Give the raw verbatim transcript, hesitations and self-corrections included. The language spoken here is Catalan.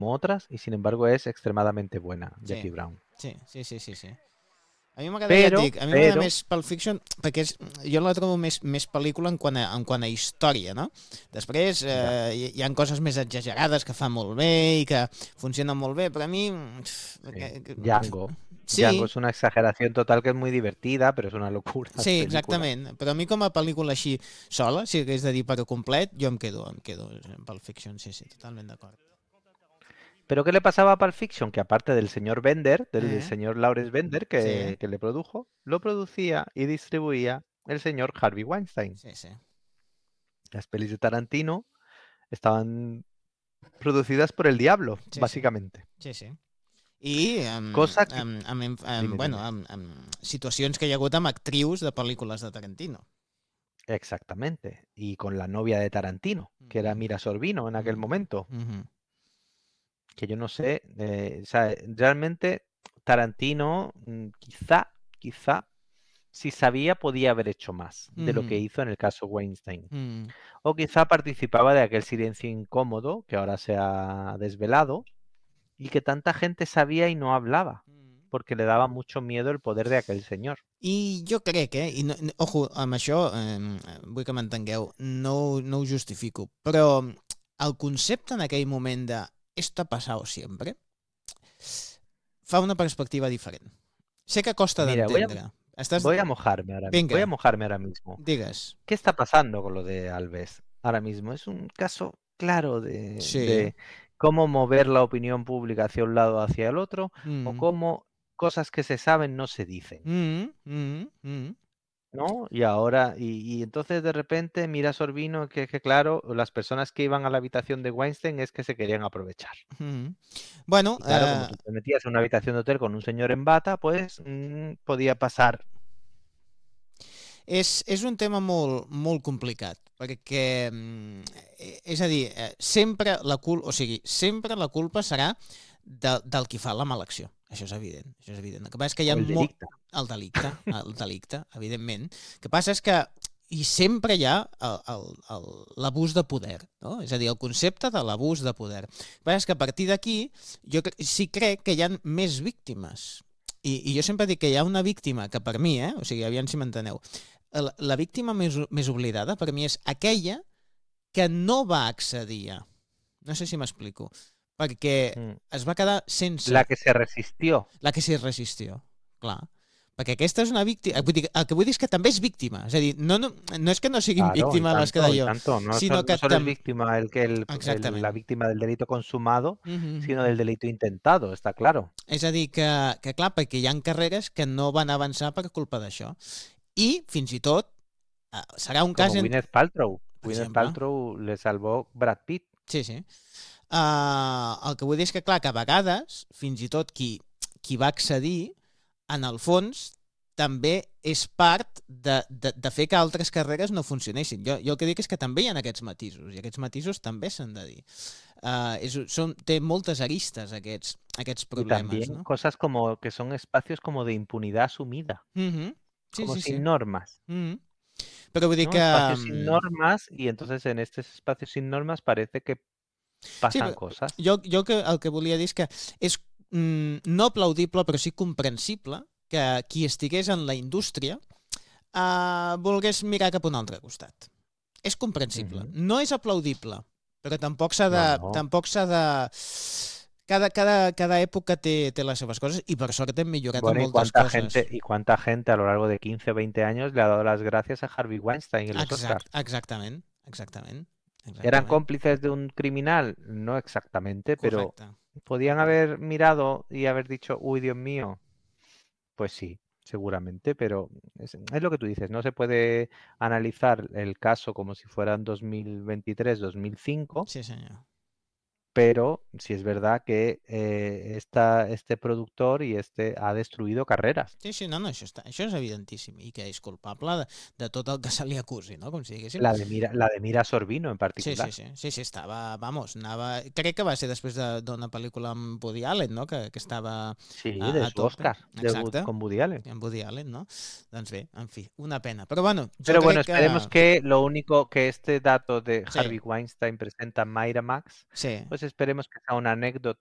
otras y sin embargo es extremadamente buena, Sí, Jackie Brown. sí, sí, sí, sí, sí. A mi m'agrada, ja et Pero, dic, a mi m'agrada pero, més Pulp Fiction perquè és, jo la trobo més, més pel·lícula en quant, a, en quant a història, no? Després ya, eh, hi, hi ha coses més exagerades que fa molt bé i que funcionen molt bé, però a mi... pff, sí, que- que- Django. Django Sí, es una exageración total que es muy divertida, pero es una locura de sí, película. exactament. Però a mi com a pel·lícula així sola, si hagués de dir per complet, jo em quedo, em quedo en Pulp Fiction, sí, sí, totalment d'acord. Pero ¿qué le pasaba a Pulp Fiction? Que aparte del señor Bender, del Eh? señor Lawrence Bender Sí, que, que le produjo, lo producía y distribuía el señor Harvey Weinstein. sí, sí. Las pelis de Tarantino estaban producidas por el diablo, Sí, sí, básicamente. sí, sí. I amb, Cosa que... amb, amb, amb, amb, Dime, bueno, dime. amb, amb situacions que hi ha hagut amb actrius de pel·lícules de Tarantino. Exactamente. Y con la novia de Tarantino, Uh que era -huh. Mira Sorvino en aquel momento. Uh -huh. Que yo no sé, eh, o sea, realmente Tarantino mm, quizá, quizá, si sabía podía haber hecho más Uh de lo que -huh. hizo en el caso Weinstein. Uh -huh. O quizá participaba de aquel silencio incómodo que ahora se ha desvelado y que tanta gente sabía y no hablaba, porque le daba mucho miedo el poder de aquel señor. I jo crec, eh, i no, no, ojo, amb això, eh, vull que m'entengueu, no, no ho justifico, però el concepte en aquell moment de esto ha pasado siempre fa una perspectiva diferent. Sé que costa Mira, voy a, d'entendre. Estàs... voy a mojarme ahora, mi- voy a Vinga, mojarme ahora mismo. digues. ¿Qué está pasando con lo de Alves ahora mismo? Es un caso claro de, Sí. de cómo mover la opinión pública hacia un lado o hacia el otro, o Mm. cómo cosas que se saben no se dicen, Mm, mm, mm. ¿no? Y ahora, y, y entonces de repente mira Sorbino que, que claro, las personas que iban a la habitación de Weinstein es que se querían aprovechar. Mm. Bueno, Y claro, como eh, tú te metías en una habitación de hotel con un señor en bata, pues mm, podía pasar. és, és un tema molt, molt complicat, perquè, mm, eh, és a dir, eh, sempre la culpa, o sigui, sempre la culpa serà de, del qui fa la mala acció. Això és evident, això és evident. El que passa és que hi ha O el molt... delicte. El delicte, el delicte, evidentment. El que passa és que i sempre hi ha el- el- el- l'abús de poder, no? És a dir, el concepte de l'abús de poder. El que passa és que a partir d'aquí jo cre- sí crec que hi ha més víctimes. I, I jo sempre dic que hi ha una víctima que per mi, eh? O sigui, aviam si m'enteneu, la, la víctima més, més oblidada per mi és aquella que no va accedir a. No sé si m'explico. Perquè Mm. es va quedar sense La que se resistió. la que s'hi resistió. Clar. Perquè aquesta és una víctima... Vull dir, el que vull dir és que també és víctima. És a dir, no, no, no és que no siguin Claro, y víctima les que tanto, y deia jo, tanto. No, sinó sol- no que solo es tam... víctima el que el, el- la Exactament. víctima del delito consumado, Mm sino -hmm. del delito intentado, está claro. És a dir, que, que clar, perquè hi ha carreres que no van avançar per culpa d'això. I, fins i tot, eh, serà un cas... Como En... Gwyneth Paltrow. Per Gwyneth exemple, Paltrow le salvó Brad Pitt. sí, sí. Uh, el que vull dir és que, clar, que a vegades, fins i tot qui, qui va accedir, en el fons, també és part de, de, de fer que altres carreres no funcionessin. Jo, jo el que dic és que també hi ha aquests matisos, i aquests matisos també s'han de dir. Uh, és, són, té moltes aristes, aquests, aquests Y problemes, también no? cosas como que son espacios como de impunidad asumida, Mm -hmm. Sí, como sí, sí. sin normas, Mm -hmm. Però vull dir ¿no? que... Espacios sin Um, normas y entonces en estos espacios sin normas parece que sí, pasan però cosas. jo, jo que, el que volia dir és que és mm, no aplaudible, però sí comprensible que qui estigués en la indústria uh, volgués mirar cap a un altre costat. És comprensible. Ujú. No és aplaudible, però tampoc s'ha de... No, no. Tampoc s'ha de... Cada, cada, cada època té, té les seves coses i per sort hem millorat en Bueno, ¿y moltes cuánta gente, coses. y cuánta gente a lo largo de quince o veinte años le ha dado las gracias a Harvey Weinstein en los Exact, Oscars? exactament, exactament, ¿Eran exactament. cómplices de un criminal? No exactamente, pero Correcte. ¿podían haber mirado y haber dicho, uy, Dios mío? Pues sí, seguramente, pero es, es lo que tú dices, no se puede analizar el caso como si fueran dos mil veintitrés, dos mil cinco, Sí, senyor. pero sí es verdad que eh, esta, este productor y este ha destruido carreras. Sí, sí, no, no, això, està, això és evidentíssim i que és culpable de, de tot el que se li acusi, no? Com si diguéssim. La de Mira, la de Mira Sorvino en Sí, sí, particular. sí, sí, sí, estava, vamos, anava... Crec que va ser després de- d'una pel·lícula amb Woody Allen, no? Que, que estava Sí, a, de a su tope. Oscar, de Wood- Exacte, con Woody Allen. amb Woody Allen, no? Doncs bé, en fi, una pena. Però bueno, jo Pero bueno, crec que... esperemos que lo único que este dato de Sí, Harvey Weinstein presenta en Miramax, sí. pues esperemos que sea una anécdota